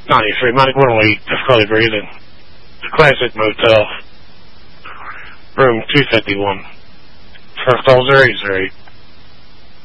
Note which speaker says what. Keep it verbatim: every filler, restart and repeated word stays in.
Speaker 1: ninety-three, Mike one oh eight, difficulty breathing. The Classic Motel. Room two fifty-one. First call zero eight zero eight.